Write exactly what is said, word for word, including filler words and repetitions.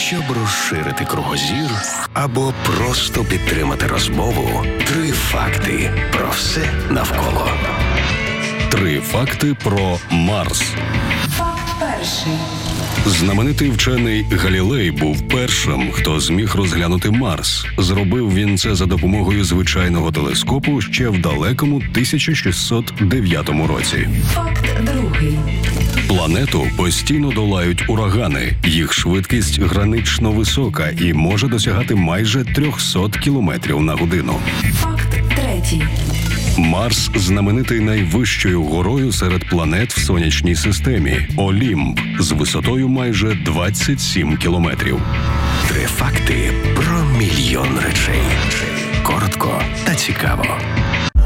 Щоб розширити кругозір або просто підтримати розмову, три факти про все навколо. Три факти про Марс. Факт перший. Знаменитий вчений Галілей був першим, хто зміг розглянути Марс. Зробив він це за допомогою звичайного телескопу ще в далекому тисяча шістсот дев'ятому році. Факт другий. Планету постійно долають урагани. Їх швидкість гранично висока і може досягати майже триста кілометрів на годину. Факт третій. Марс знаменитий найвищою горою серед планет в сонячній системі – Олімп, з висотою майже двадцять сім кілометрів. Три факти про мільйон речей. Коротко та цікаво.